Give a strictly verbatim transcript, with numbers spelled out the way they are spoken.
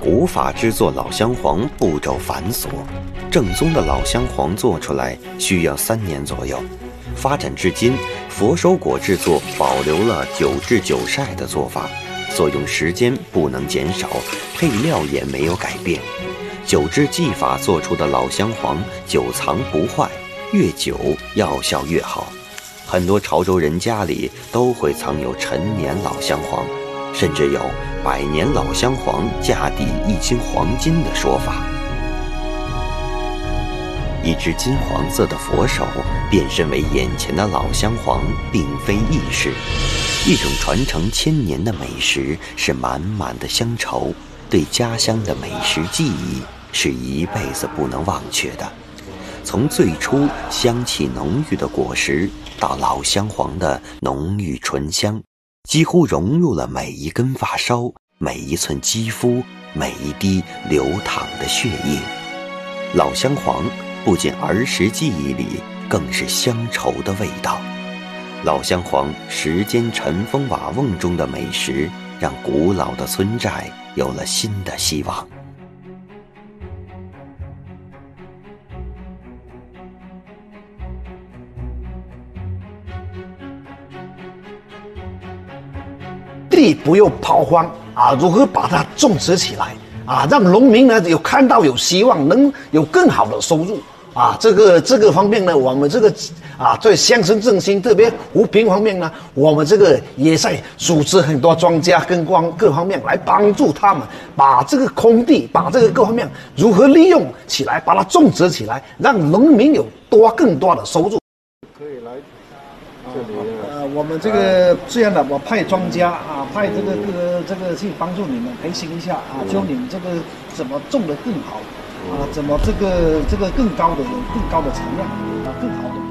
古法制作老姜黄步骤繁琐，正宗的老姜黄做出来需要三年左右。发展至今，佛手果制作保留了九制九晒的做法，所用时间不能减少，配料也没有改变。九制技法做出的老姜黄久藏不坏，越久药效越好。很多潮州人家里都会藏有陈年老姜黄，甚至有百年老姜黄价抵一斤黄金的说法。一只金黄色的佛手变身为眼前的老姜黄，并非易事。一种传承千年的美食是满满的乡愁，对家乡的美食记忆是一辈子不能忘却的。从最初香气浓郁的果实，到老姜黄的浓郁醇香，几乎融入了每一根发梢，每一寸肌肤，每一滴流淌的血液。老姜黄不仅儿时记忆里，更是乡愁的味道。老姜黄时间尘封瓦瓮中的美食，让古老的村寨有了新的希望。 地不用抛荒啊，如何把它种植起来啊，让农民呢有看到有希望，能有更好的收入啊。这个这个方面呢，我们这个啊，对乡村振兴，特别扶贫方面呢，我们这个也在组织很多专家跟各各方面来帮助他们，把这个空地，把这个各方面如何利用起来，把它种植起来，让农民有多更多的收入。 可以来这里。 呃，我们这个这样的，我派专家啊，派这个这个这个去帮助你们培训一下啊，教你们这个怎么种得更好啊，怎么这个这个更高的更高的产量啊，更好的。